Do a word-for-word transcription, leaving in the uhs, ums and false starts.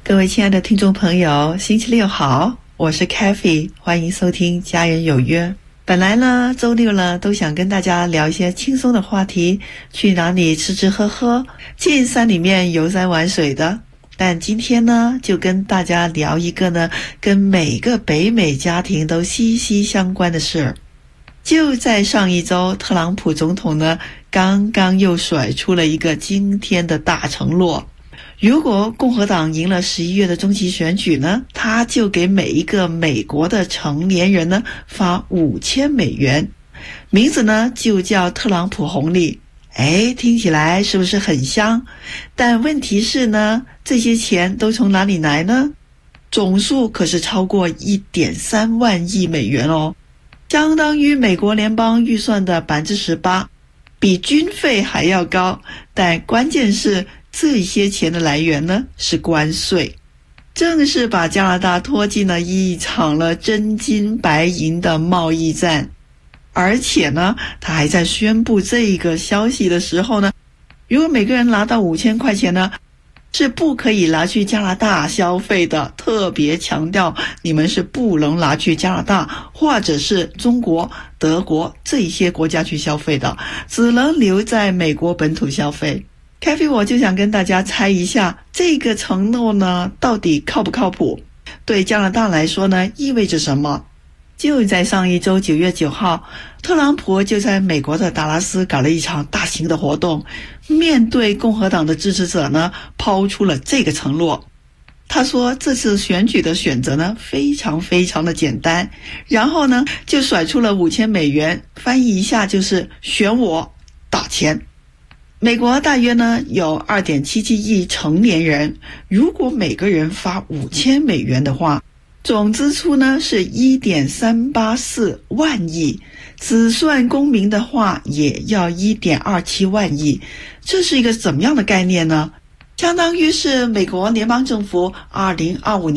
各位亲爱的听众朋友，星期六好，我是 Kathy， 欢迎收听家人有约。本来呢周六了都想跟大家聊一些轻松的话题，去哪里吃吃喝喝，进山里面游山玩水的，但今天呢就跟大家聊一个呢跟每个北美家庭都息息相关的事儿。就在上一周，特朗普总统呢刚刚又甩出了一个惊天的大承诺，如果共和党赢了十一月的中期选举呢，他就给每一个美国的成年人呢发五千美元，名字呢就叫特朗普红利。哎，听起来是不是很香？但问题是呢，这些钱都从哪里来呢？总数可是超过 一点三万亿美元哦，相当于美国联邦预算的 百分之十八， 比军费还要高。但关键是这些钱的来源呢是关税，正是把加拿大拖进了一场了真金白银的贸易战。而且呢他还在宣布这个消息的时候呢，如果每个人拿到五千块钱呢，是不可以拿去加拿大消费的，特别强调你们是不能拿去加拿大或者是中国、德国这些国家去消费的，只能留在美国本土消费。Kathy 我就想跟大家猜一下，这个承诺呢到底靠不靠谱，对加拿大来说呢意味着什么。就在上一周九月九号，特朗普就在美国的达拉斯搞了一场大型的活动，面对共和党的支持者呢抛出了这个承诺。他说这次选举的选择呢非常非常的简单，然后呢就甩出了五千美元，翻译一下就是选我打钱。美国大约呢有 二点七七亿成年人，如果每个人发五千美元的话，总支出呢是 一点三八四万亿，只算公民的话也要 一点二七万亿。这是一个怎么样的概念呢？相当于是美国联邦政府二零二五年